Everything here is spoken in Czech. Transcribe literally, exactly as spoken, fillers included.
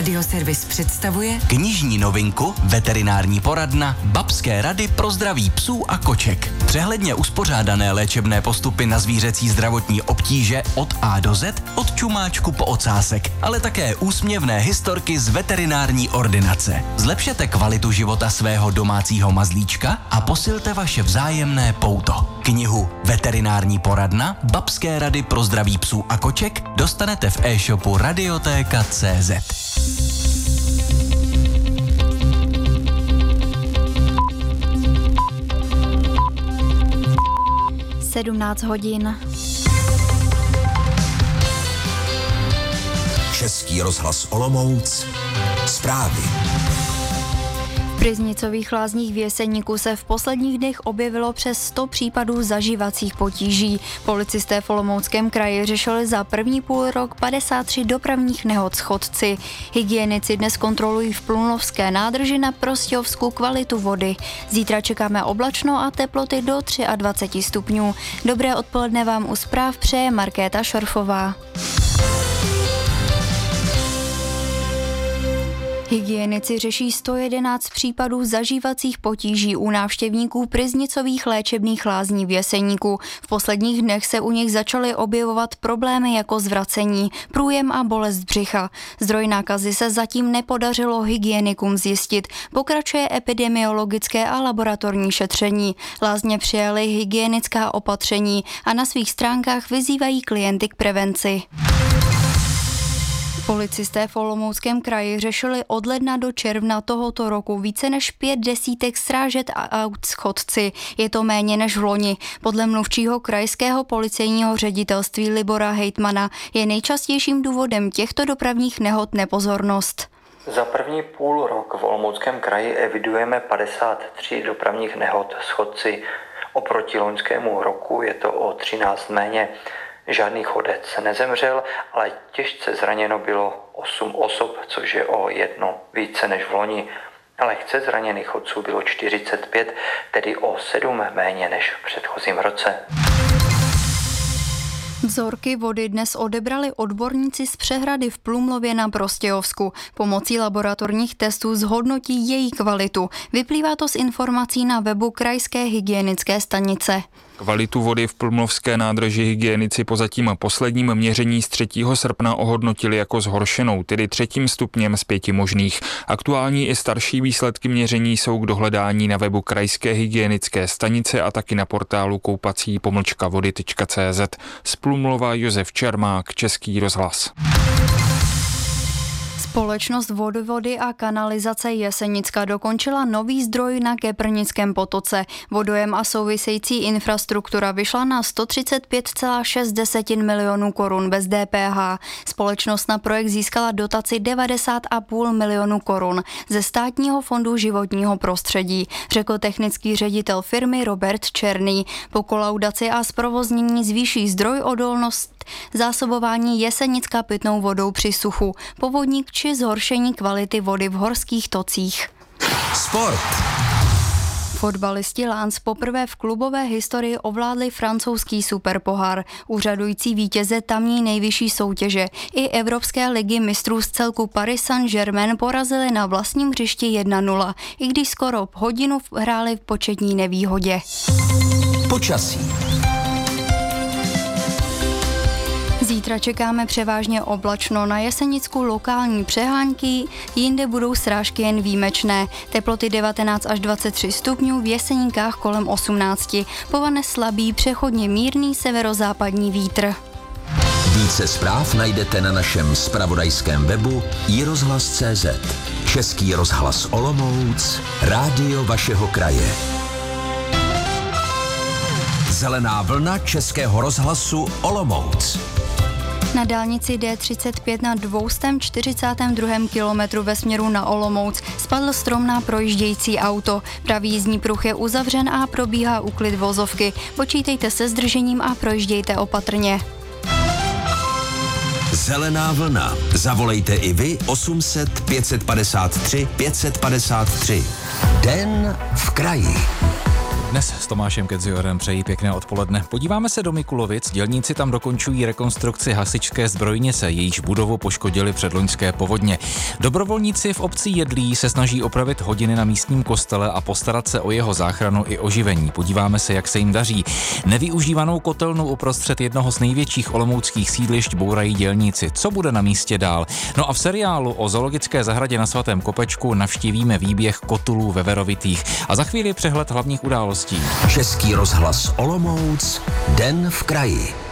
Radioservis představuje knižní novinku Veterinární poradna Babské rady pro zdraví psů a koček. Přehledně uspořádané léčebné postupy na zvířecí zdravotní obtíže od A do Z, od čumáčku po ocásek, ale také úsměvné historky z veterinární ordinace. Zlepšete kvalitu života svého domácího mazlíčka a posilte vaše vzájemné pouto. Knihu Veterinární poradna Babské rady pro zdraví psů a koček dostanete v e-shopu Radiotéka tečka cé zet. sedmnáct hodin. Český rozhlas Olomouc. Zprávy. V Pryznicových lázních v Jeseníku se v posledních dnech objevilo přes sto případů zažívacích potíží. Policisté v Olomouckém kraji řešili za první půl rok padesát tři dopravních nehod s chodci. Hygienici dnes kontrolují v Plumlovské nádrži na Prostějovsku kvalitu vody. Zítra čekáme oblačno a teploty do dvacet tři stupňů. Dobré odpoledne vám u zpráv přeje Markéta Šorfová. Hygienici řeší sto jedenáct případů zažívacích potíží u návštěvníků Pryznicových léčebných lázní v Jeseníku. V posledních dnech se u nich začaly objevovat problémy jako zvracení, průjem a bolest břicha. Zdroj nákazy se zatím nepodařilo hygienikům zjistit. Pokračuje epidemiologické a laboratorní šetření. Lázně přijaly hygienická opatření a na svých stránkách vyzývají klienty k prevenci. Policisté v Olomouckém kraji řešili od ledna do června tohoto roku více než pět desítek srážet a aut s chodci. Je to méně než v loni. Podle mluvčího krajského policejního ředitelství Libora Hejtmana je nejčastějším důvodem těchto dopravních nehod nepozornost. Za první půl rok v Olomouckém kraji evidujeme padesát tři dopravních nehod s chodci. Oproti loňskému roku je to o třináct méně. Žádný chodec nezemřel, ale těžce zraněno bylo osm osob, což je o jedno více než v loni. Lehce zraněných chodců bylo čtyřicet pět, tedy o sedm méně než v předchozím roce. Vzorky vody dnes odebrali odborníci z přehrady v Plumlově na Prostějovsku. Pomocí laboratorních testů zhodnotí její kvalitu. Vyplývá to z informací na webu Krajské hygienické stanice. Kvalitu vody v Plumlovské nádrži hygienici po zatím posledním měření z třetího srpna ohodnotili jako zhoršenou, tedy třetím stupněm z pěti možných. Aktuální i starší výsledky měření jsou k dohledání na webu Krajské hygienické stanice a taky na portálu koupací pomlčka vody tečka cé zet. Z Plumlova Josef Čermák, Český rozhlas. Společnost Vodovody a kanalizace Jesenicka dokončila nový zdroj na Keprnickém potoce. Vodojem a související infrastruktura vyšla na sto třicet pět celá šest milionů korun bez D P H. Společnost na projekt získala dotaci devadesát celá pět milionů korun ze Státního fondu životního prostředí, řekl technický ředitel firmy Robert Černý. Po kolaudaci a zprovoznění zvýší zdroj odolnost zásobování Jesenicka pitnou vodou při suchu, povodník či zhoršení kvality vody v horských tocích. Sport. Fotbalisti Lens poprvé v klubové historii ovládli francouzský superpohár. Úřadující vítěze tamní nejvyšší soutěže i Evropské ligy mistrů z celku Paris Saint-Germain porazili na vlastním hřišti jedna nula, i když skoro hodinu hráli v početní nevýhodě. Počasí. Zítra čekáme převážně oblačno, na Jesenicku lokální přehánky, jinde budou srážky jen výjimečné. Teploty devatenáct až dvacet tři stupňů, v Jeseníkách kolem osmnáct. Povane slabý, přechodně mírný severozápadní vítr. Více zpráv najdete na našem zpravodajském webu i rozhlas tečka cé zet. Český rozhlas Olomouc, rádio vašeho kraje. Zelená vlna Českého rozhlasu Olomouc. Na dálnici D třicet pět na dvě stě čtyřicátém druhém kilometru ve směru na Olomouc spadl strom na projíždějící auto. Pravý jízdní pruh je uzavřen a probíhá úklid vozovky. Počítejte se zdržením a projíždějte opatrně. Zelená vlna. Zavolejte i vy osm set pět padesát tři pět padesát tři. Den v kraji. Dnes s Tomášem Kedziorem přeji pěkné odpoledne. Podíváme se do Mikulovic. Dělníci tam dokončují rekonstrukci hasičské zbrojnice, jejíž budovu poškodili předloňské povodně. Dobrovolníci v obci Jedlí se snaží opravit hodiny na místním kostele a postarat se o jeho záchranu i oživení. Podíváme se, jak se jim daří. Nevyužívanou kotelnu uprostřed jednoho z největších olomouckých sídlišť bourají dělníci. Co bude na místě dál? No a v seriálu o zoologické zahradě na Svatém Kopečku navštívíme výběh kotulů ve Verovitých. A za chvíli přehled hlavních událostí. Český rozhlas Olomouc, Den v kraji.